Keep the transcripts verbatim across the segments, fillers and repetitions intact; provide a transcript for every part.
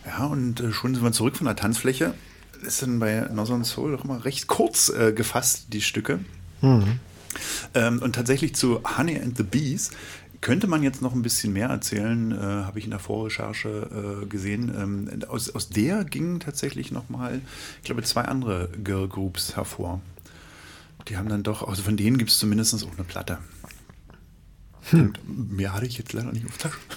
Ja, und äh, schon sind wir zurück von der Tanzfläche. Ist dann bei Northern Soul doch immer recht kurz äh, gefasst, die Stücke. Mhm. Ähm, und tatsächlich zu Honey and the Bees könnte man jetzt noch ein bisschen mehr erzählen, äh, habe ich in der Vorrecherche äh, gesehen. Ähm, aus, aus der gingen tatsächlich nochmal, ich glaube, zwei andere Girl Groups hervor. Die haben dann doch, also von denen gibt es zumindest auch eine Platte. Hm. Und mehr hatte ich jetzt leider nicht auf Tasche.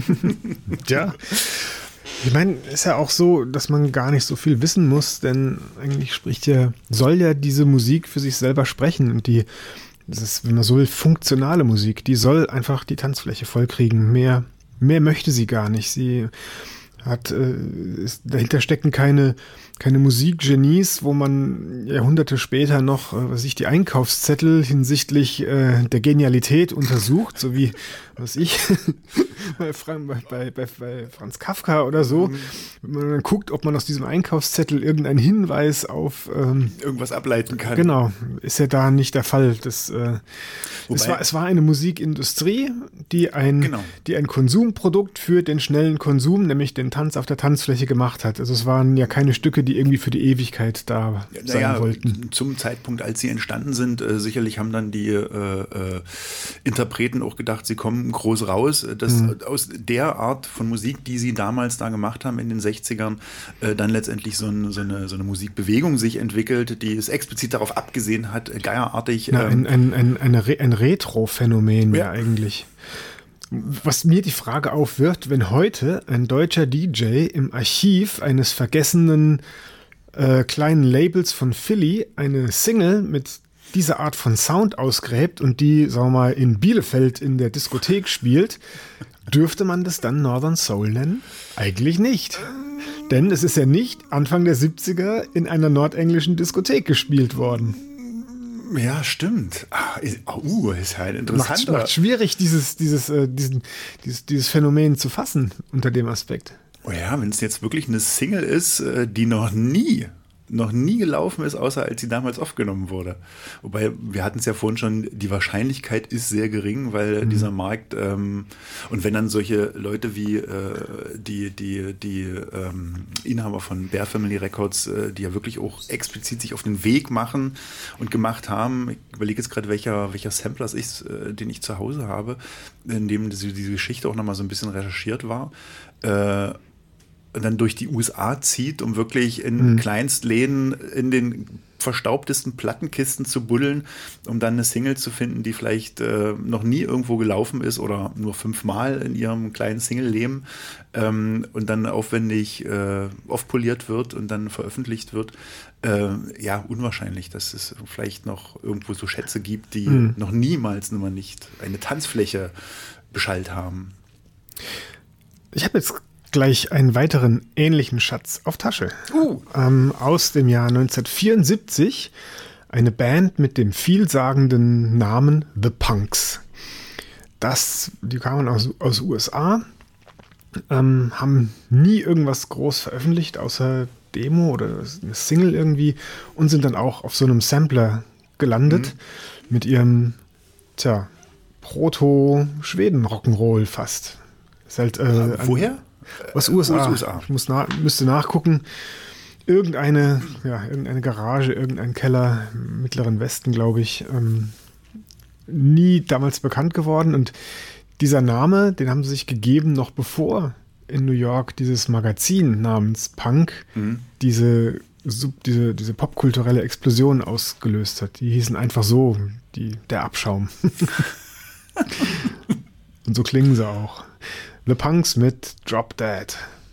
Ja. Ich meine, ist ja auch so, dass man gar nicht so viel wissen muss, denn eigentlich spricht ja, soll ja diese Musik für sich selber sprechen und die, das ist, wenn man so will, funktionale Musik, die soll einfach die Tanzfläche vollkriegen. Mehr, mehr möchte sie gar nicht. Sie hat, äh, ist, dahinter stecken keine, keine Musikgenies, wo man Jahrhunderte später noch, äh, was ich, die Einkaufszettel hinsichtlich äh, der Genialität untersucht, so wie, was ich, bei, Fran- bei, bei, bei Franz Kafka oder so. Wenn man dann guckt, ob man aus diesem Einkaufszettel irgendeinen Hinweis auf ähm, irgendwas ableiten kann. Genau, ist ja da nicht der Fall. Das, äh, es, war, es war eine Musikindustrie, die ein, genau. die ein Konsumprodukt für den schnellen Konsum, nämlich den Tanz auf der Tanzfläche gemacht hat. Also es waren ja keine Stücke, die irgendwie für die Ewigkeit da ja, sein naja, wollten. Zum Zeitpunkt, als sie entstanden sind, äh, sicherlich haben dann die äh, äh, Interpreten auch gedacht, sie kommen groß raus. Dass mhm. aus der Art von Musik, die sie damals da gemacht haben in den sechzigern, äh, dann letztendlich so, ein, so, eine, so eine Musikbewegung sich entwickelt, die es explizit darauf abgesehen hat, äh, geierartig. Na, Ähm, ein, ein, ein, eine Re- ein Retro-Phänomen ja. ja eigentlich. Was mir die Frage aufwirft, wenn heute ein deutscher D J im Archiv eines vergessenen äh, kleinen Labels von Philly eine Single mit dieser Art von Sound ausgräbt und die, sagen wir mal, in Bielefeld in der Diskothek spielt, dürfte man das dann Northern Soul nennen? Eigentlich nicht. Denn es ist ja nicht Anfang der siebziger in einer nordenglischen Diskothek gespielt worden. Ja, stimmt. Ah, ist, uh, ist halt interessant. Macht, macht schwierig, dieses, dieses, äh, diesen, dieses, dieses Phänomen zu fassen unter dem Aspekt. Oh ja, wenn es jetzt wirklich eine Single ist, äh, die noch nie, noch nie gelaufen ist, außer als sie damals aufgenommen wurde. Wobei, wir hatten es ja vorhin schon, die Wahrscheinlichkeit ist sehr gering, weil mhm. dieser Markt, ähm, und wenn dann solche Leute wie äh, die, die, die ähm, Inhaber von Bear Family Records, äh, die ja wirklich auch explizit sich auf den Weg machen und gemacht haben, ich überlege jetzt gerade, welcher, welcher Sampler es ist, äh, den ich zu Hause habe, in dem diese, diese Geschichte auch nochmal so ein bisschen recherchiert war, äh, dann durch die U S A zieht, um wirklich in mhm. Kleinstläden in den verstaubtesten Plattenkisten zu buddeln, um dann eine Single zu finden, die vielleicht äh, noch nie irgendwo gelaufen ist oder nur fünfmal in ihrem kleinen Single-Leben ähm, und dann aufwendig äh, aufpoliert wird und dann veröffentlicht wird. Äh, ja, unwahrscheinlich, dass es vielleicht noch irgendwo so Schätze gibt, die mhm. noch niemals nur nicht eine Tanzfläche beschallt haben. Ich habe jetzt gleich einen weiteren ähnlichen Schatz auf Tasche. Uh. Ähm, aus dem Jahr neunzehnhundertvierundsiebzig. Eine Band mit dem vielsagenden Namen The Punks. Das, die kamen aus, aus U S A, ähm, haben nie irgendwas groß veröffentlicht, außer Demo oder eine Single irgendwie, und sind dann auch auf so einem Sampler gelandet mhm. mit ihrem, tja, Proto-Schweden-Rock'n'Roll fast. Ist halt, äh, Woher? Aus U S A. U S A. Ich muss na, müsste nachgucken. Irgendeine, ja, irgendeine Garage, irgendein Keller im Mittleren Westen, glaube ich. Ähm, nie damals bekannt geworden. Und dieser Name, den haben sie sich gegeben, noch bevor in New York dieses Magazin namens Punk mhm. diese, diese, diese popkulturelle Explosion ausgelöst hat. Die hießen einfach so, die, der Abschaum. Und so klingen sie auch. The Punks mit Drop Dead.